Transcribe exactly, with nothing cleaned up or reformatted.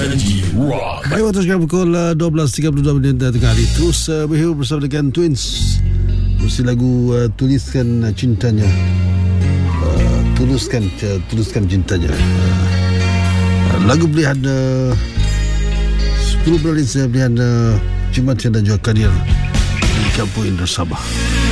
Energy Rock. Baik, waktu sekarang pukul uh, dua belas tiga puluh dua minit tengah hari. Terus uh, berhubung bersama dengan Twins. Mesti lagu uh, Tuliskan uh, Cintanya. uh, Tuluskan uh, Tuluskan Cintanya. uh, Lagu pilihan uh, sepuluh pilihan uh, Jumat dan juga Kadir di Kampung Indra Sabah.